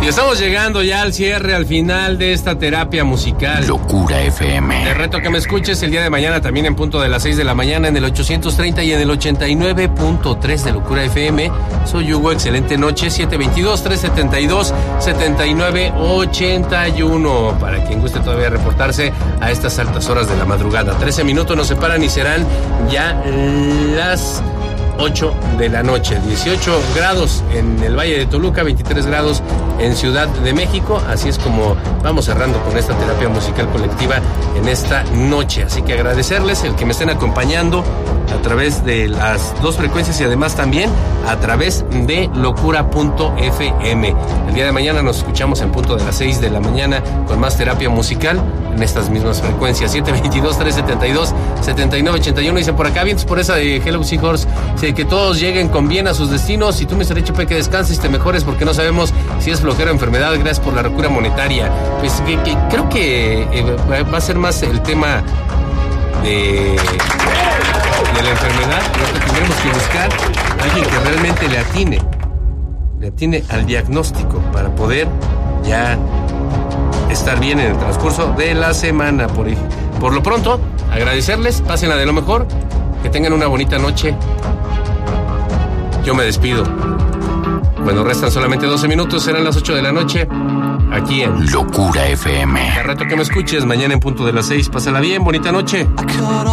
Y estamos llegando ya al cierre, al final de esta terapia musical. Locura FM. Te reto que me escuches el día de mañana también en punto de las 6 de la mañana en el 830 y en el 89.3 de Locura FM. Soy Hugo, excelente noche, 722-372-7981. Para quien guste todavía reportarse a estas altas horas de la madrugada. 13 minutos nos separan y serán ya las 8 de la noche, 18 grados en el Valle de Toluca, 23 grados en Ciudad de México. Así es como vamos cerrando con esta terapia musical colectiva en esta noche. Así que agradecerles el que me estén acompañando a través de las dos frecuencias y además también a través de locura.fm. El día de mañana nos escuchamos en punto de las 6 de la mañana con más terapia musical en estas mismas frecuencias. 722-372-7981. Dicen por acá, vientos por esa de Hello Seahorse, que todos lleguen con bien a sus destinos. Y tú, Mr. HP, que descanses y te mejores, porque no sabemos si es flojera o enfermedad. Gracias por la locura monetaria. Pues creo que va a ser más el tema de la enfermedad. Lo que tendremos que buscar alguien que realmente le atine al diagnóstico para poder ya estar bien en el transcurso de la semana. Por lo pronto, agradecerles, pásenla de lo mejor, que tengan una bonita noche. Yo me despido. Bueno, restan solamente 12 minutos, serán las 8 de la noche, aquí en Locura FM. Al rato que me escuches, mañana en punto de las 6, pásala bien, bonita noche.